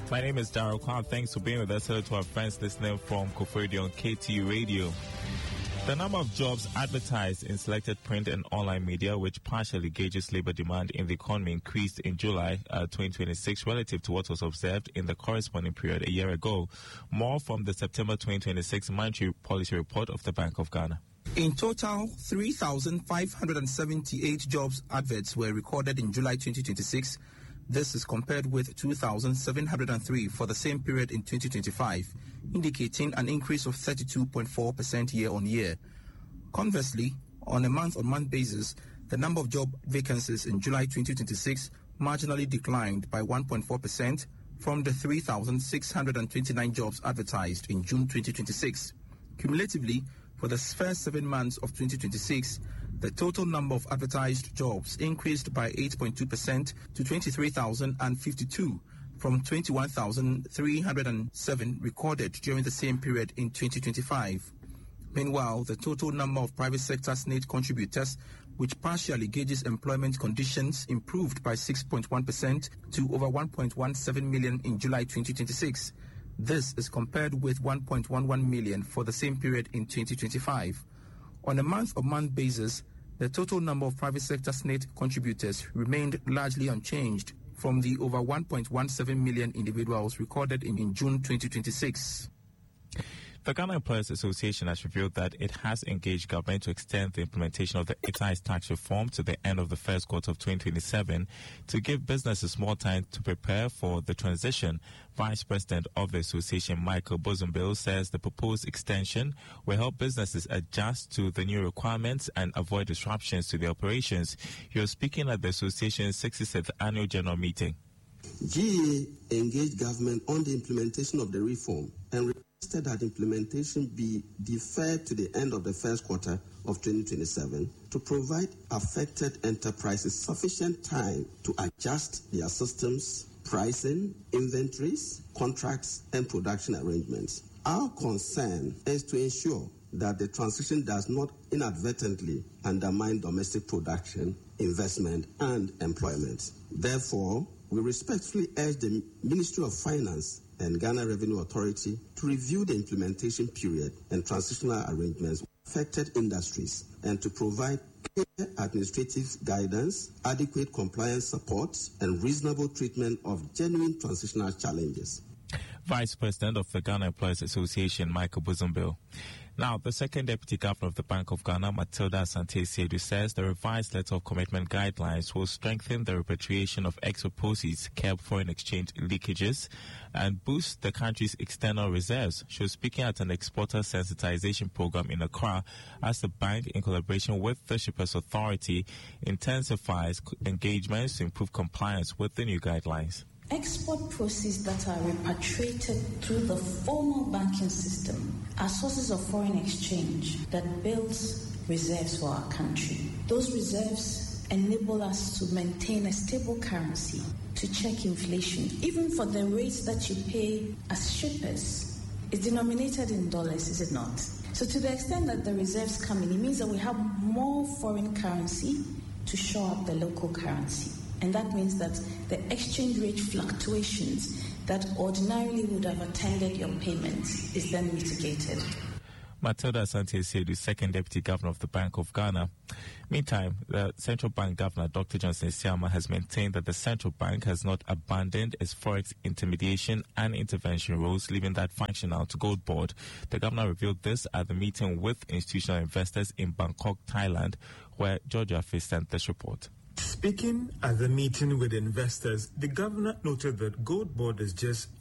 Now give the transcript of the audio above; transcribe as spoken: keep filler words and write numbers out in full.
My name is Daryl Kwan. Thanks for being with us. Hello to our friends listening from Koforidua on K T U Radio. The number of jobs advertised in selected print and online media, which partially gauges labor demand in the economy, increased in July uh, twenty twenty-six relative to what was observed in the corresponding period a year ago. More from the September twenty twenty-six Monetary Policy Report of the Bank of Ghana. In total, three thousand five hundred seventy-eight jobs adverts were recorded in July twenty twenty-six. This is compared with two thousand seven hundred three for the same period in twenty twenty-five, indicating an increase of thirty-two point four percent year-on-year. Conversely, on a month-on-month basis, the number of job vacancies in July twenty twenty-six marginally declined by one point four percent from the three thousand six hundred twenty-nine jobs advertised in June twenty twenty-six. Cumulatively, for the first seven months of twenty twenty-six, the total number of advertised jobs increased by eight point two percent to twenty-three thousand fifty-two from twenty-one thousand three hundred seven recorded during the same period in twenty twenty-five. Meanwhile, the total number of private sector S N A T contributors, which partially gauges employment conditions, improved by six point one percent to over one point one seven million in July twenty twenty-six. This is compared with one point one one million for the same period in twenty twenty-five. On a month-on-month basis, the total number of private sector S N A T contributors remained largely unchanged from the over one point one seven million individuals recorded in, in June twenty twenty-six. The Ghana Employers Association has revealed that it has engaged government to extend the implementation of the excise tax reform to the end of the first quarter of twenty twenty-seven to give businesses more time to prepare for the transition. Vice President of the association, Michael Bozombel, says the proposed extension will help businesses adjust to the new requirements and avoid disruptions to their operations. He was speaking at the association's sixty-sixth annual general meeting. G E A engaged government on the implementation of the reform and requested that implementation be deferred to the end of the first quarter of twenty twenty-seven to provide affected enterprises sufficient time to adjust their systems, pricing, inventories, contracts, and production arrangements. Our concern is to ensure that the transition does not inadvertently undermine domestic production, investment, and employment. Therefore, we respectfully urge the Ministry of Finance and Ghana Revenue Authority to review the implementation period and transitional arrangements with affected industries and to provide clear administrative guidance, adequate compliance support, and reasonable treatment of genuine transitional challenges. Vice President of the Ghana Employers Association, Michael Bozombel. Now, the second Deputy Governor of the Bank of Ghana, Matilda Asante-Siedu, says the revised letter of commitment guidelines will strengthen the repatriation of export proceeds, curb foreign exchange leakages, and boost the country's external reserves. She was speaking at an exporter sensitization program in Accra as the bank, in collaboration with the Shippers Authority, intensifies engagements to improve compliance with the new guidelines. Export proceeds that are repatriated through the formal banking system are sources of foreign exchange that builds reserves for our country. Those reserves enable us to maintain a stable currency, to check inflation. Even for the rates that you pay as shippers, it's denominated in dollars, is it not? So to the extent that the reserves come in, it means that we have more foreign currency to shore up the local currency. And that means that the exchange rate fluctuations that ordinarily would have attended your payments is then mitigated. Matilda Asante-Siedu, second Deputy Governor of the Bank of Ghana. Meantime, the Central Bank Governor, Doctor Johnson Siama, has maintained that the Central Bank has not abandoned its forex intermediation and intervention roles, leaving that functional to Gold Board. The Governor revealed this at the meeting with institutional investors in Bangkok, Thailand, where Georgia Fay sent this report. Speaking at the meeting with investors, the governor noted that Gold Board is just